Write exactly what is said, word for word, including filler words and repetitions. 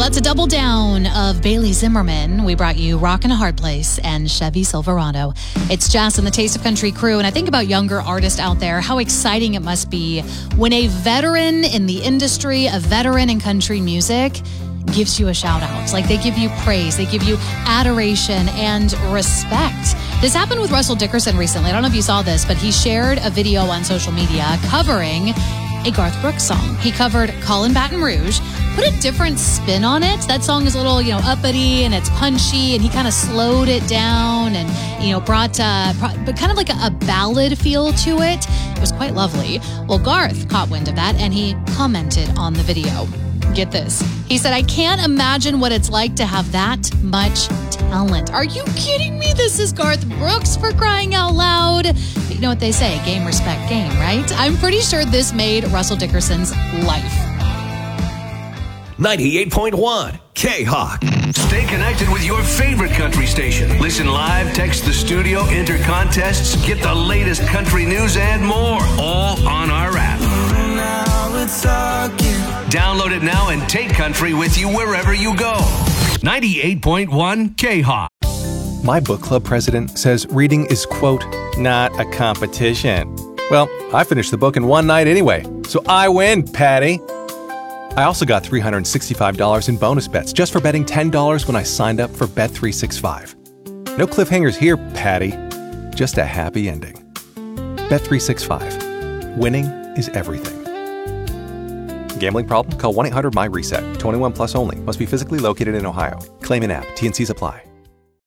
Let's a double down of Bailey Zimmerman. We brought you Rockin' a Hard Place and Chevy Silverado. It's Jess and the Taste of Country crew, and I think about younger artists out there, how exciting it must be when a veteran in the industry, a veteran in country music, gives you a shout out. Like, they give you praise, they give you adoration and respect. This happened with Russell Dickerson recently. I don't know if you saw this, but he shared a video on social media covering a Garth Brooks song. He covered Callin' Baton Rouge, put a different spin on it. That song is a little, you know, uppity and it's punchy, and he kind of slowed it down and, you know, brought, uh, but kind of like a, a ballad feel to it. It was quite lovely. Well, Garth caught wind of that and he commented on the video. Get this. He said, "I can't imagine what it's like to have that much talent." Are you kidding me? This is Garth Brooks, for crying out loud. But you know what they say, game, respect, game, right? I'm pretty sure this made Russell Dickerson's life. ninety-eight point one K-Hawk. Stay connected with your favorite country station. Listen live, text the studio, enter contests, get the latest country news and more, all on our app. Now we're talking. Download it now and take country with you wherever you go. ninety-eight point one K-Hawk. My book club president says reading is, quote, not a competition. Well, I finished the book in one night anyway, so I win, Patty. I also got three hundred sixty-five dollars in bonus bets just for betting ten dollars when I signed up for Bet three sixty-five. No cliffhangers here, Patty. Just a happy ending. Bet three sixty-five. Winning is everything. Gambling problem? Call one eight hundred M Y RESET. twenty-one plus only. Must be physically located in Ohio. Claim in app. T and Cs apply.